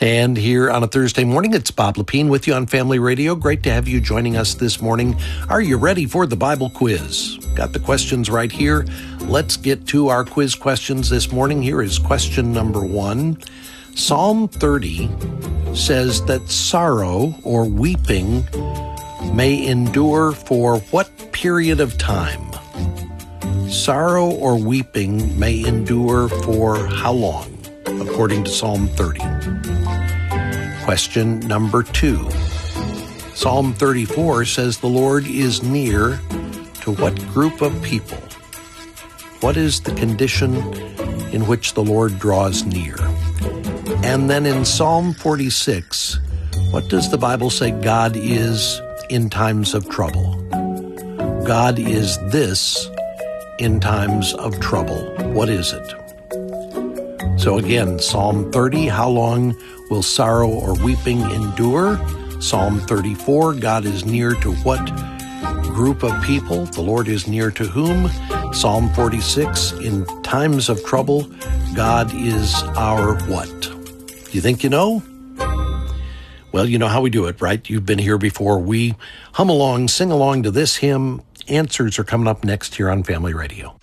And here on a Thursday morning, it's Bob Lepine with you on Family Radio. Great to have you joining us this morning. Are you ready for the Bible quiz? Got the questions right here. Let's get to our quiz questions this morning. Here is question number 1. Psalm 30 says that sorrow or weeping may endure for what period of time? Sorrow or weeping may endure for how long, according to Psalm 30? Question number 2. Psalm 34 says the Lord is near to what group of people? What is the condition in which the Lord draws near? And then in Psalm 46, what does the Bible say God is in times of trouble? God is this in times of trouble. What is it? So again, Psalm 30, how long will sorrow or weeping endure? Psalm 34, God is near to what group of people? The Lord is near to whom? Psalm 46, in times of trouble, God is our what? You think you know? Well, you know how we do it, right? You've been here before. We hum along, sing along to this hymn. Answers are coming up next here on Family Radio.